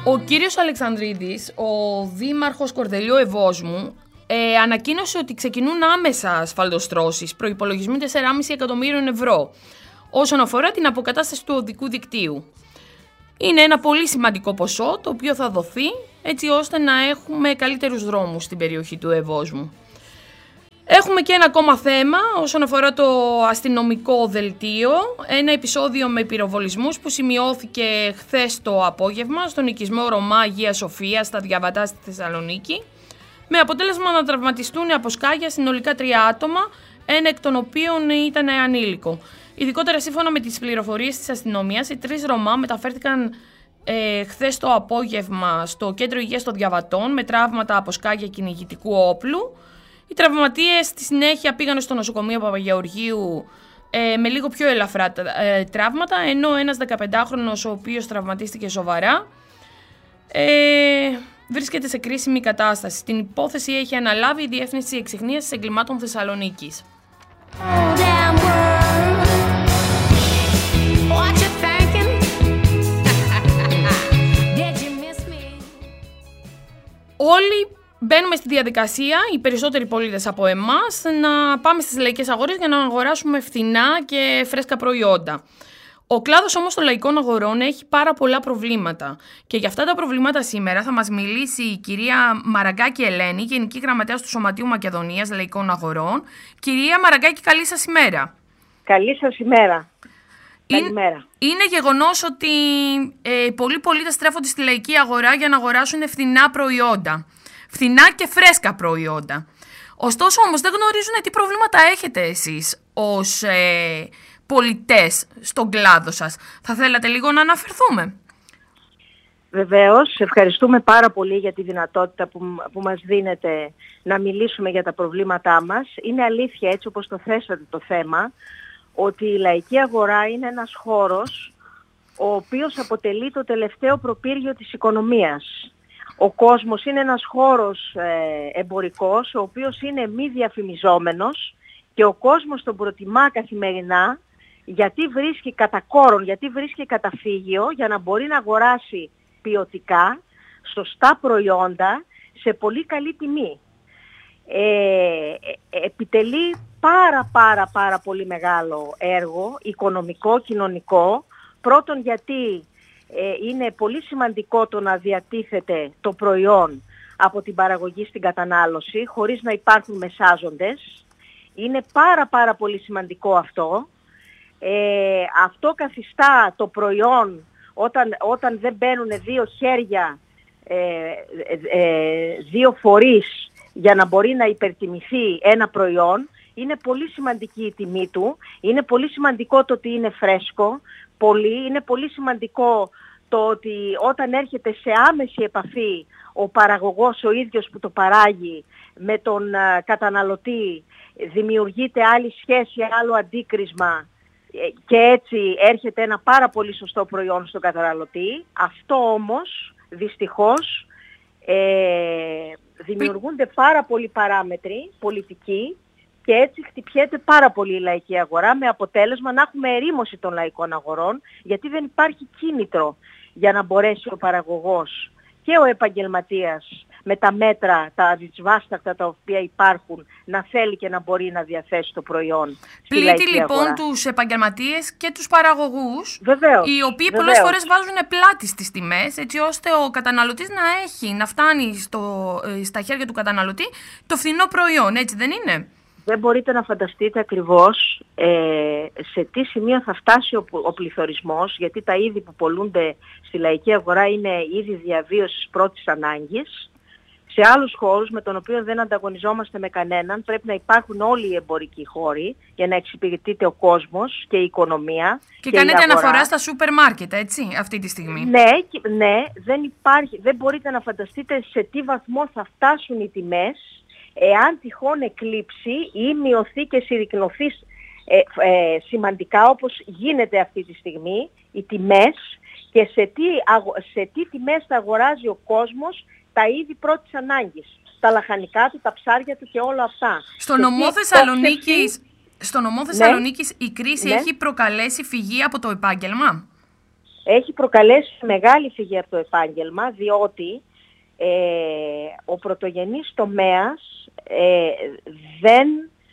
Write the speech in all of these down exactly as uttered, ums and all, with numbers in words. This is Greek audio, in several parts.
Ο κύριος Αλεξανδρίδης, ο δήμαρχος Κορδελιού Ευόσμου, ε, ανακοίνωσε ότι ξεκινούν άμεσα ασφαλτοστρώσεις προϋπολογισμού τέσσερα κόμμα πέντε εκατομμύριων ευρώ όσον αφορά την αποκατάσταση του οδικού δικτύου. Είναι ένα πολύ σημαντικό ποσό το οποίο θα δοθεί έτσι ώστε να έχουμε καλύτερους δρόμους στην περιοχή του Ευόσμου. Έχουμε και ένα ακόμα θέμα όσον αφορά το αστυνομικό δελτίο, ένα επεισόδιο με πυροβολισμούς που σημειώθηκε χθες το απόγευμα στον οικισμό Ρωμά Αγία Σοφία στα Διαβατά στη Θεσσαλονίκη, με αποτέλεσμα να τραυματιστούν από σκάγια συνολικά τρία άτομα, ένα εκ των οποίων ήταν ανήλικο. Ειδικότερα σύμφωνα με τις πληροφορίες της αστυνομίας, οι τρεις Ρωμά μεταφέρθηκαν ε, χθες το απόγευμα στο κέντρο υγείας των Διαβατών με τραύματα από σκάγια κυνηγητικού όπλου. Οι τραυματίες στη συνέχεια πήγαν στο νοσοκομείο Παπαγεωργίου ε, με λίγο πιο ελαφρά ε, τραύματα, ενώ ένας δεκαπεντάχρονος ο οποίος τραυματίστηκε σοβαρά ε, βρίσκεται σε κρίσιμη κατάσταση. Την υπόθεση έχει αναλάβει η Διεύθυνση Εξιχνίασης Εγκλημάτων Θεσσαλονίκης. Όλοι μπαίνουμε στη διαδικασία, οι περισσότεροι πολίτες από εμάς, να πάμε στις λαϊκές αγορές για να αγοράσουμε φθηνά και φρέσκα προϊόντα. Ο κλάδος όμως των λαϊκών αγορών έχει πάρα πολλά προβλήματα και για αυτά τα προβλήματα σήμερα θα μας μιλήσει η κυρία Μαραγκάκη Ελένη, Γενική Γραμματέας του Σωματείου Μακεδονίας Λαϊκών Αγορών. Κυρία Μαραγκάκη, καλή σας ημέρα. Καλή σας ημέρα. Καλημέρα. Είναι γεγονός ότι ε, πολλοί πολίτες στρέφονται στη λαϊκή αγορά για να αγοράσουν φθηνά προϊόντα. Φθηνά και φρέσκα προϊόντα. Ωστόσο όμως δεν γνωρίζουν τι προβλήματα έχετε εσείς ως ε, πολιτές στον κλάδο σας. Θα θέλατε λίγο να αναφερθούμε? Βεβαίως, ευχαριστούμε πάρα πολύ για τη δυνατότητα που, που μας δίνετε να μιλήσουμε για τα προβλήματά μας. Είναι αλήθεια, έτσι όπως το θέσατε το θέμα, ότι η λαϊκή αγορά είναι ένας χώρος ο οποίος αποτελεί το τελευταίο προπύργιο της οικονομίας. Ο κόσμος είναι ένας χώρος ε, εμπορικός, ο οποίος είναι μη διαφημιζόμενος και ο κόσμος τον προτιμά καθημερινά γιατί βρίσκει κατά κόρον, γιατί βρίσκει καταφύγιο για να μπορεί να αγοράσει ποιοτικά, σωστά προϊόντα σε πολύ καλή τιμή. Ε, επιτελεί πάρα πάρα πάρα πολύ μεγάλο έργο, οικονομικό, κοινωνικό, πρώτον γιατί είναι πολύ σημαντικό το να διατίθεται το προϊόν από την παραγωγή στην κατανάλωση χωρίς να υπάρχουν μεσάζοντες. Είναι πάρα πάρα πολύ σημαντικό αυτό. Ε, αυτό καθιστά το προϊόν όταν, όταν δεν μπαίνουν δύο χέρια, ε, ε, δύο φορείς για να μπορεί να υπερτιμηθεί ένα προϊόν. Είναι πολύ σημαντική η τιμή του, είναι πολύ σημαντικό το ότι είναι φρέσκο, πολύ, είναι πολύ σημαντικό το ότι όταν έρχεται σε άμεση επαφή ο παραγωγός ο ίδιος που το παράγει με τον α, καταναλωτή, δημιουργείται άλλη σχέση, άλλο αντίκρισμα και έτσι έρχεται ένα πάρα πολύ σωστό προϊόν στον καταναλωτή. Αυτό όμως δυστυχώς ε, δημιουργούνται πάρα πολλοί παράμετροι πολιτικοί και έτσι χτυπιέται πάρα πολύ η λαϊκή αγορά με αποτέλεσμα να έχουμε ερήμωση των λαϊκών αγορών γιατί δεν υπάρχει κίνητρο για να μπορέσει ο παραγωγός και ο επαγγελματίας με τα μέτρα, τα δυσβάστακτα τα οποία υπάρχουν να θέλει και να μπορεί να διαθέσει το προϊόν. Πλήττει λοιπόν αγορά. Τους επαγγελματίες και τους παραγωγούς, βεβαίως, οι οποίοι βεβαίως. πολλές φορές βάζουν πλάτη στις τιμές έτσι ώστε ο καταναλωτής να έχει, να φτάνει στο, στα χέρια του καταναλωτή το φθηνό προϊόν, έτσι δεν είναι? Δεν μπορείτε να φανταστείτε ακριβώς ε, σε τι σημείο θα φτάσει ο, ο πληθωρισμός, γιατί τα είδη που πωλούνται στη λαϊκή αγορά είναι είδη διαβίωσης πρώτης ανάγκης. Σε άλλους χώρους με τον οποίο δεν ανταγωνιζόμαστε με κανέναν, πρέπει να υπάρχουν όλοι οι εμπορικοί χώροι για να εξυπηρετείται ο κόσμος και η οικονομία. Και, και κάνετε αναφορά στα σούπερ μάρκετ, έτσι, αυτή τη στιγμή? Ναι, ναι, δεν υπάρχει, δεν μπορείτε να φανταστείτε σε τι βαθμό θα φτάσουν οι τιμές εάν τυχόν εκλείψει ή μειωθεί και συρρυκνωθεί ε, ε, σημαντικά όπως γίνεται αυτή τη στιγμή οι τιμές και σε τι, αγο, σε τι τιμές θα αγοράζει ο κόσμος τα είδη πρώτης ανάγκης, τα λαχανικά του, τα ψάρια του και όλα αυτά. Στο νομό Θεσσαλονίκης, στο νομό Θεσσαλονίκης ναι, η κρίση ναι. έχει προκαλέσει φυγή από το επάγγελμα? έχει προκαλέσει μεγάλη φυγή από το επάγγελμα, διότι ε, ο πρωτογενής τομέας ε, δεν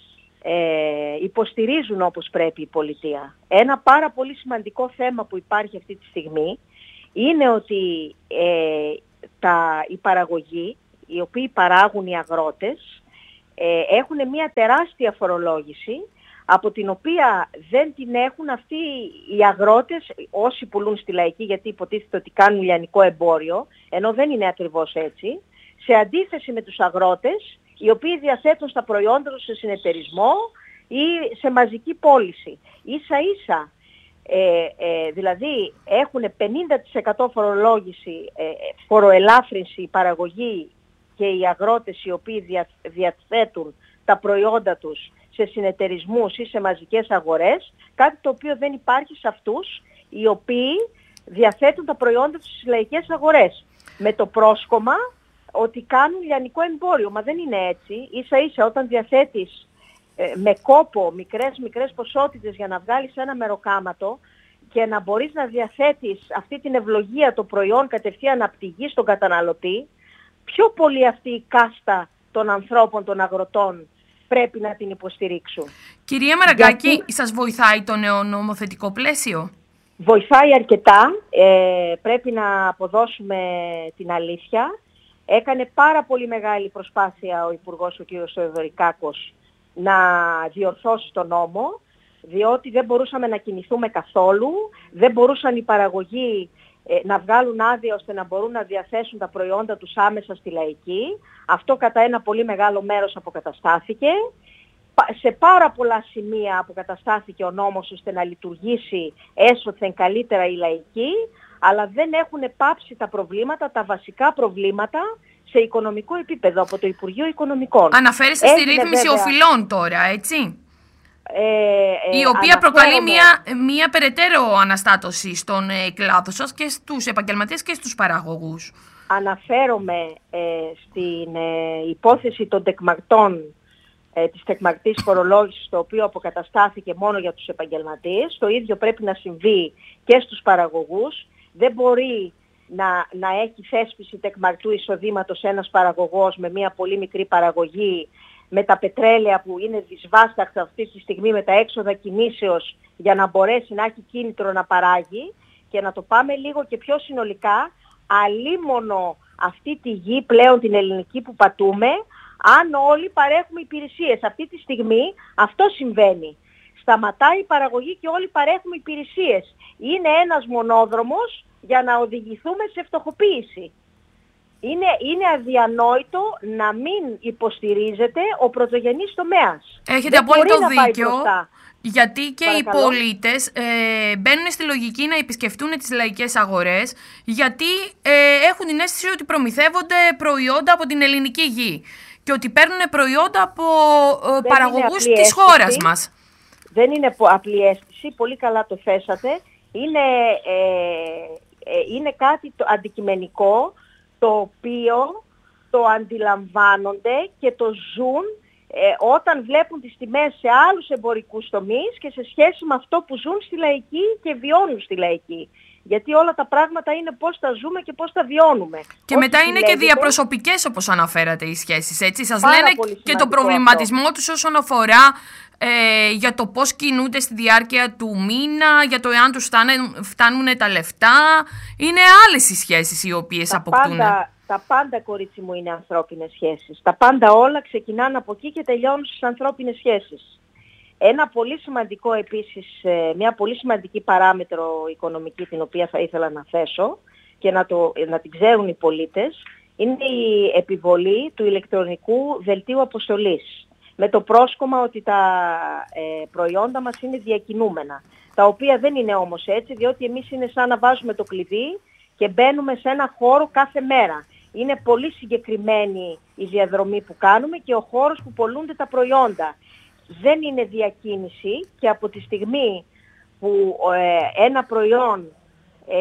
ε, υποστηρίζουν όπως πρέπει η πολιτεία. Ένα πάρα πολύ σημαντικό θέμα που υπάρχει αυτή τη στιγμή είναι ότι ε, τα, οι παραγωγοί, οι οποίοι παράγουν οι αγρότες, ε, έχουν μια τεράστια φορολόγηση, από την οποία δεν την έχουν αυτοί οι αγρότες, όσοι πουλούν στη λαϊκή, γιατί υποτίθεται ότι κάνουν λιανικό εμπόριο, ενώ δεν είναι ακριβώς έτσι, σε αντίθεση με τους αγρότες, οι οποίοι διαθέτουν στα προϊόντα τους σε συνεταιρισμό ή σε μαζική πώληση. Ίσα ίσα, ε, ε, δηλαδή έχουν πενήντα τοις εκατό φορολόγηση, ε, φοροελάφρυνση η παραγωγή και οι αγρότες οι οποίοι δια, διαθέτουν τα προϊόντα τους σε συνεταιρισμούς ή σε μαζικές αγορές, κάτι το οποίο δεν υπάρχει σε αυτούς οι οποίοι διαθέτουν τα προϊόντα τους στις λαϊκές αγορές. Με το πρόσκομα ότι κάνουν λιανικό εμπόριο. Μα δεν είναι έτσι. Ίσα ίσα όταν διαθέτεις ε, με κόπο μικρές μικρές ποσότητες για να βγάλεις ένα μεροκάματο και να μπορείς να διαθέτεις αυτή την ευλογία το προϊόν κατευθείαν από τη γη στον καταναλωτή, πιο πολύ αυτή η κάστα των ανθρώπων, των αγροτών, πρέπει να την υποστηρίξουν. Κυρία Μαραγκάκη, Γιατί σας βοηθάει το νέο νομοθετικό πλαίσιο? Βοηθάει αρκετά. Ε, πρέπει να αποδώσουμε την αλήθεια. Έκανε πάρα πολύ μεγάλη προσπάθεια ο Υπουργός, ο κ. Θεοδωρικάκος, να διορθώσει τον νόμο, διότι δεν μπορούσαμε να κινηθούμε καθόλου, δεν μπορούσαν οι παραγωγοί ε, να βγάλουν άδεια ώστε να μπορούν να διαθέσουν τα προϊόντα τους άμεσα στη λαϊκή. Αυτό κατά ένα πολύ μεγάλο μέρος αποκαταστάθηκε. Σε πάρα πολλά σημεία αποκαταστάθηκε ο νόμος ώστε να λειτουργήσει έσωθεν καλύτερα η λαϊκή, αλλά δεν έχουν πάψει τα προβλήματα, τα βασικά προβλήματα σε οικονομικό επίπεδο από το Υπουργείο Οικονομικών. Αναφέρεστε στη ρύθμιση βέβαια οφειλών τώρα, έτσι? Ε, ε, η οποία προκαλεί αναφέρομαι... μια, μια περαιτέρω αναστάτωση στον ε, κλάδο σας και στους επαγγελματίες και στους παραγωγούς. Αναφέρομαι ε, στην ε, υπόθεση των τεκμαρτών, ε, της τεκμαρτής φορολόγησης, το οποίο αποκαταστάθηκε μόνο για τους επαγγελματίες. Το ίδιο πρέπει να συμβεί και στους παραγωγούς. Δεν μπορεί να, να έχει θέσπιση τεκμαρτού εισοδήματος ένας παραγωγός με μια πολύ μικρή παραγωγή, με τα πετρέλαια που είναι δυσβάσταχτα αυτή τη στιγμή, με τα έξοδα κινήσεως, για να μπορέσει να έχει κίνητρο να παράγει. Και να το πάμε λίγο και πιο συνολικά, αλίμονο αυτή τη γη πλέον την ελληνική που πατούμε, αν όλοι παρέχουμε υπηρεσίες. Αυτή τη στιγμή αυτό συμβαίνει. Σταματάει η παραγωγή και όλοι παρέχουμε υπηρεσίες. Είναι ένας μονόδρομος για να οδηγηθούμε σε φτωχοποίηση. Είναι, είναι αδιανόητο να μην υποστηρίζεται ο πρωτογενής τομέας. Έχετε απόλυτο δίκιο, γιατί και Παρακαλώ. οι πολίτες ε, μπαίνουν στη λογική να επισκεφτούν τις λαϊκές αγορές, γιατί ε, έχουν την αίσθηση ότι προμηθεύονται προϊόντα από την ελληνική γη και ότι παίρνουν προϊόντα από ε, παραγωγούς της αίσθηση. χώρας μας. Δεν είναι απλή αίσθηση, πολύ καλά το θέσατε. Είναι, ε, ε, είναι κάτι το αντικειμενικό, το οποίο το αντιλαμβάνονται και το ζουν ε, όταν βλέπουν τις τιμές σε άλλους εμπορικούς τομείς και σε σχέση με αυτό που ζουν στη λαϊκή και βιώνουν στη λαϊκή. Γιατί όλα τα πράγματα είναι πώς τα ζούμε και πώς τα βιώνουμε. Και Όσοι μετά είναι λέγεται, και διαπροσωπικές, όπως αναφέρατε, οι σχέσεις, έτσι. Σας Πάρα λένε και το προβληματισμό αυτό. τους όσον αφορά ε, για το πώς κινούνται στη διάρκεια του μήνα, για το εάν τους φτάνουν, φτάνουν τα λεφτά. Είναι άλλες οι σχέσεις οι οποίες τα αποκτούν. Πάντα, τα πάντα, κορίτσι μου, είναι ανθρώπινες σχέσεις. Τα πάντα όλα ξεκινάνε από εκεί και τελειώνουν στις ανθρώπινες σχέσεις. Ένα πολύ σημαντικό επίσης, μια πολύ σημαντική παράμετρο οικονομική, την οποία θα ήθελα να θέσω και να, το, να την ξέρουν οι πολίτες, είναι η επιβολή του ηλεκτρονικού δελτίου αποστολής. Με το πρόσκομα ότι τα ε, προϊόντα μας είναι διακινούμενα. Τα οποία δεν είναι όμως έτσι, διότι εμείς είναι σαν να βάζουμε το κλειδί και μπαίνουμε σε ένα χώρο κάθε μέρα. Είναι πολύ συγκεκριμένη η διαδρομή που κάνουμε και ο χώρος που πωλούνται τα προϊόντα. Δεν είναι διακίνηση και από τη στιγμή που ε, ένα προϊόν ε,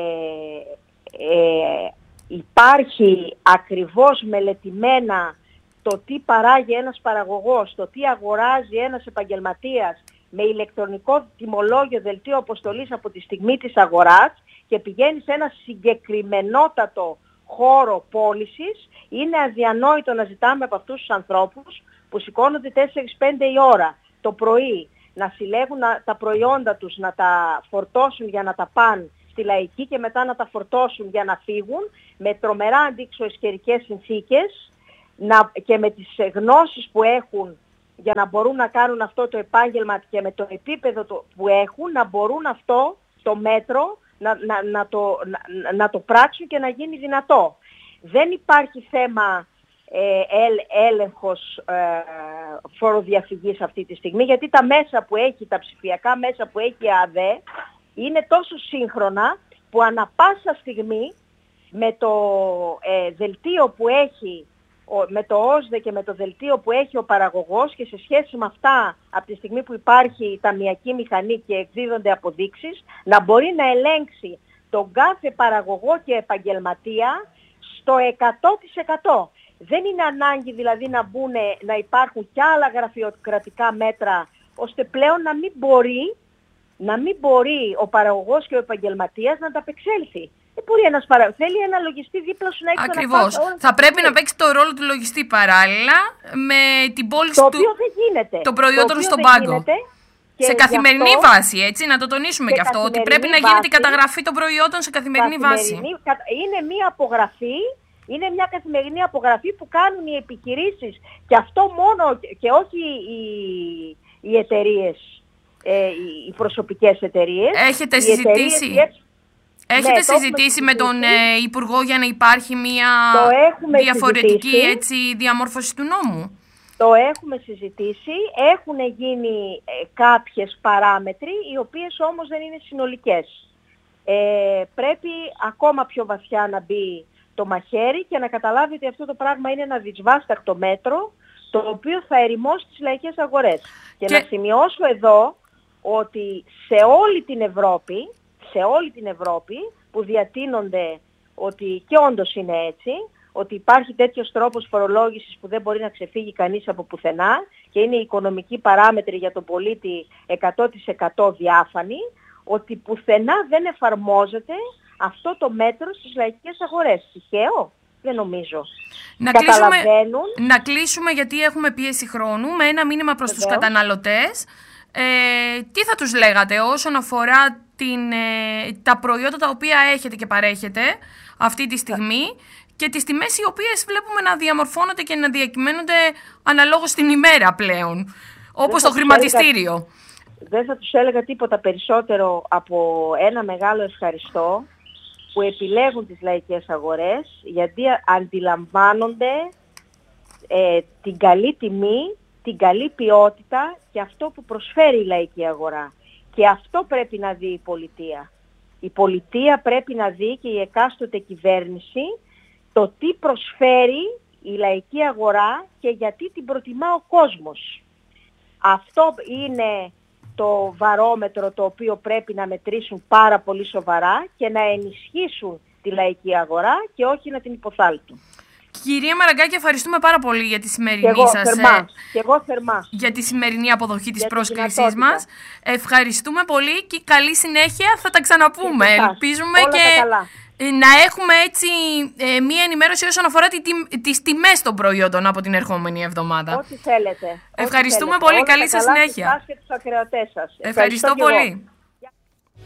ε, υπάρχει ακριβώς μελετημένα το τι παράγει ένας παραγωγός, το τι αγοράζει ένας επαγγελματίας με ηλεκτρονικό τιμολόγιο δελτίο αποστολής από τη στιγμή της αγοράς, και πηγαίνει σε ένα συγκεκριμενότατο χώρο πώλησης, είναι αδιανόητο να ζητάμε από αυτούς τους ανθρώπους που σηκώνονται τέσσερις πέντε η ώρα το πρωί να συλλέγουν τα προϊόντα τους, να τα φορτώσουν για να τα πάνε στη Λαϊκή και μετά να τα φορτώσουν για να φύγουν με τρομερά αντιξωεσκαιρικές συνθήκες να, και με τις γνώσεις που έχουν για να μπορούν να κάνουν αυτό το επάγγελμα και με το επίπεδο το, που έχουν να μπορούν αυτό το μέτρο να, να, να, το, να, να το πράξουν και να γίνει δυνατό. Δεν υπάρχει θέμα ε, ελ, έλεγχος ε, φοροδιαφυγής αυτή τη στιγμή, γιατί τα μέσα που έχει, τα ψηφιακά μέσα που έχει η ΑΔΕ είναι τόσο σύγχρονα που ανα πάσα στιγμή με το ε, δελτίο που έχει, με το ΟΣΔΕ και με το δελτίο που έχει ο παραγωγός και σε σχέση με αυτά από τη στιγμή που υπάρχει η ταμιακή μηχανή και εκδίδονται αποδείξεις, να μπορεί να ελέγξει τον κάθε παραγωγό και επαγγελματία στο εκατό τοις εκατό. Δεν είναι ανάγκη δηλαδή να, μπουνε, να υπάρχουν κι άλλα γραφειοκρατικά μέτρα ώστε πλέον να μην μπορεί, να μην μπορεί ο παραγωγός και ο επαγγελματίας να ανταπεξέλθει. Δεν μπορεί ένας παρα... Θέλει ένα λογιστή δίπλα σου να έχει. Ακριβώς. Θα πρέπει να παίξει το ρόλο του λογιστή παράλληλα με την πώληση το του των προϊόντων στον πάγκο. Σε καθημερινή αυτό... βάση, έτσι, να το τονίσουμε και αυτό, ότι πρέπει να γίνεται η καταγραφή των προϊόντων σε καθημερινή, καθημερινή βάση. Είναι μια απογραφή, είναι μια καθημερινή απογραφή που κάνουν οι επιχειρήσεις και αυτό μόνο και όχι οι, οι εταιρείες, ε, οι προσωπικές εταιρείες. Έχετε οι συζητήσει. Εταιρείες, Έχετε ναι, συζητήσει με τον ε, Υπουργό για να υπάρχει μια διαφορετική έτσι, διαμόρφωση του νόμου? Το έχουμε συζητήσει. Έχουν γίνει ε, κάποιες παράμετροι, οι οποίες όμως δεν είναι συνολικές. Ε, πρέπει ακόμα πιο βαθιά να μπει το μαχαίρι και να καταλάβει ότι αυτό το πράγμα είναι ένα δυσβάσταχτο μέτρο, το οποίο θα ερημώσει τις λαϊκές αγορές. Και, και να σημειώσω εδώ ότι σε όλη την Ευρώπη, σε όλη την Ευρώπη που διατείνονται ότι και όντως είναι έτσι, ότι υπάρχει τέτοιος τρόπος φορολόγησης που δεν μπορεί να ξεφύγει κανείς από πουθενά και είναι η οικονομική παράμετρη για τον πολίτη εκατό τοις εκατό διάφανη, ότι πουθενά δεν εφαρμόζεται αυτό το μέτρο στις λαϊκές αγορές. Τυχαίο? Δεν νομίζω. Να κλείσουμε, να κλείσουμε γιατί έχουμε πίεση χρόνου με ένα μήνυμα προς Βεβαίως. τους καταναλωτές. Ε, τι θα τους λέγατε όσον αφορά την, ε, τα προϊόντα τα οποία έχετε και παρέχετε αυτή τη στιγμή και τις τιμές οι οποίες βλέπουμε να διαμορφώνονται και να διακυμαίνονται αναλόγως την ημέρα πλέον, όπως το χρηματιστήριο. Έλεγα, δεν θα τους έλεγα τίποτα περισσότερο από ένα μεγάλο ευχαριστώ που επιλέγουν τις λαϊκές αγορές, γιατί αντιλαμβάνονται ε, την καλή τιμή, την καλή ποιότητα και αυτό που προσφέρει η λαϊκή αγορά. Και αυτό πρέπει να δει η πολιτεία. Η πολιτεία πρέπει να δει και η εκάστοτε κυβέρνηση το τι προσφέρει η λαϊκή αγορά και γιατί την προτιμά ο κόσμος. Αυτό είναι το βαρόμετρο το οποίο πρέπει να μετρήσουν πάρα πολύ σοβαρά και να ενισχύσουν τη λαϊκή αγορά και όχι να την υποθάλπτουν. Κυρία Μαραγκάκη, ευχαριστούμε πάρα πολύ για τη σημερινή εγώ, σας θερμά. Και εγώ θερμά. για τη σημερινή αποδοχή της πρόσκλησής μας. Ευχαριστούμε πολύ και καλή συνέχεια. Θα τα ξαναπούμε. Ελπίζουμε Όλα και καλά. να έχουμε έτσι ε, μία ενημέρωση όσον αφορά τη, τις τιμές των προϊόντων από την ερχόμενη εβδομάδα. Ό,τι θέλετε. Ευχαριστούμε Ό,τι πολύ. θέλετε. Καλή σας συνέχεια. Και τους ακροατές σας. Ευχαριστώ, Ευχαριστώ πολύ.